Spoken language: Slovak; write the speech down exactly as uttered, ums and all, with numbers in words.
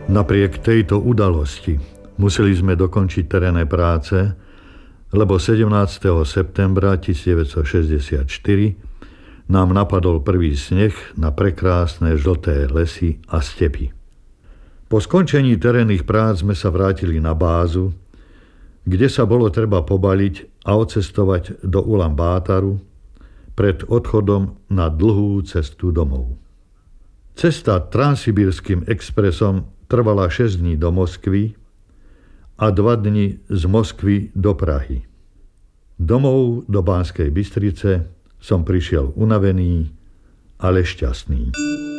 Napriek tejto udalosti museli sme dokončiť terénne práce, lebo sedemnásteho septembra tisícdeväťstošesťdesiatštyri nám napadol prvý sneh na prekrásne žlté lesy a stepy. Po skončení terénnych prác sme sa vrátili na bázu, kde sa bolo treba pobaliť a odcestovať do Ulan-Bátaru pred odchodom na dlhú cestu domov. Cesta Transsibírskym expresom trvala šesť dní do Moskvy a dva dni z Moskvy do Prahy. Domov do Banskej Bystrice som prišiel unavený, ale šťastný.